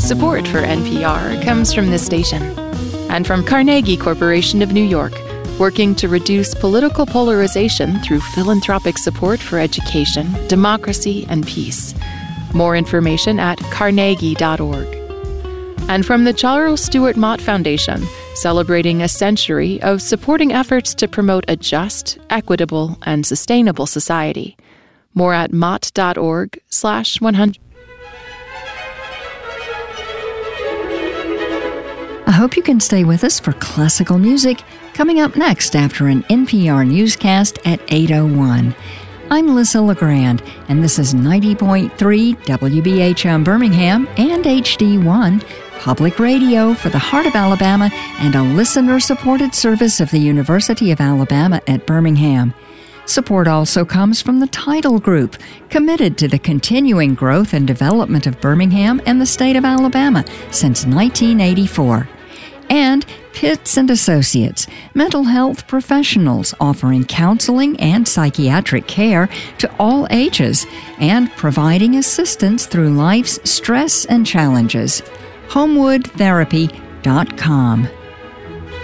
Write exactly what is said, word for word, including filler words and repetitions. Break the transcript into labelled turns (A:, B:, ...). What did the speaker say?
A: Support for N P R comes from this station and from Carnegie Corporation of New York, working to reduce political polarization through philanthropic support for education, democracy, and peace. More information at carnegie dot org. And from the Charles Stewart Mott Foundation, celebrating a century of supporting efforts to promote a just, equitable, and sustainable society. More at mott dot org slash one hundred.
B: I hope you can stay with us for classical music coming up next after an N P R newscast at eight oh one. I'm Lissa LeGrand, and this is ninety point three W B H M Birmingham and H D one, public radio for the heart of Alabama and a listener-supported service of the University of Alabama at Birmingham. Support also comes from the Tidal Group, committed to the continuing growth and development of Birmingham and the state of Alabama since nineteen eighty-four. And Pitts and Associates, mental health professionals offering counseling and psychiatric care to all ages and providing assistance through life's stress and challenges. homewood therapy dot com.